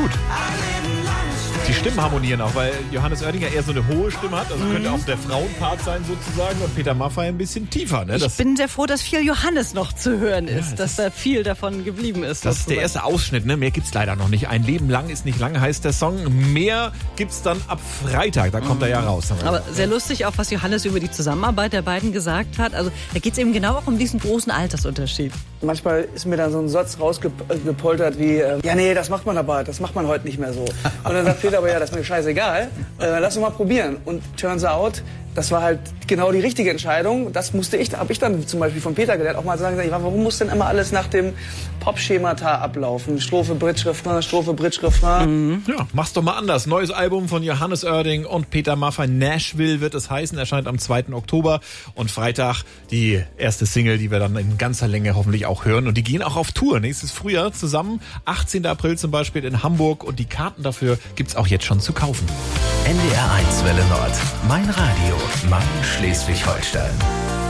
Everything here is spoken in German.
gut. Die Stimmen harmonieren auch, weil Johannes Oerdinger eher so eine hohe Stimme hat. Also könnte auch der Frauenpart sein sozusagen und Peter Maffay ein bisschen tiefer. Ne? Ich bin sehr froh, dass viel Johannes noch zu hören ist, dass da viel davon geblieben ist. Das ist der erste Ausschnitt, ne? Mehr gibt's leider noch nicht. Ein Leben lang ist nicht lang, heißt der Song. Mehr gibt's dann ab Freitag, da kommt er ja raus. Aber sehr lustig auch, was Johannes über die Zusammenarbeit der beiden gesagt hat. Also da geht's eben genau auch um diesen großen Altersunterschied. Manchmal ist mir dann so ein Satz rausgepoltert wie, ja nee, das macht man aber, das macht man heute nicht mehr so. Und dann sagt Peter aber, ja, das ist mir scheißegal, lass uns mal probieren. Und turns out, das war halt genau die richtige Entscheidung. Das habe ich dann zum Beispiel von Peter gelernt, auch mal sagen, warum muss denn immer alles nach dem Pop-Schemata ablaufen? Strophe, Bridge, Refrain, Strophe, Bridge, Refrain. Ja, mach's doch mal anders. Neues Album von Johannes Oerding und Peter Maffay. Nashville wird es heißen, erscheint am 2. Oktober. Und Freitag die erste Single, die wir dann in ganzer Länge hoffentlich auch hören. Und die gehen auch auf Tour nächstes Frühjahr zusammen. 18. April zum Beispiel in Hamburg. Und die Karten dafür gibt's auch jetzt schon zu kaufen. NDR 1 Welle Nord. Mein Radio. Mein Schleswig-Holstein.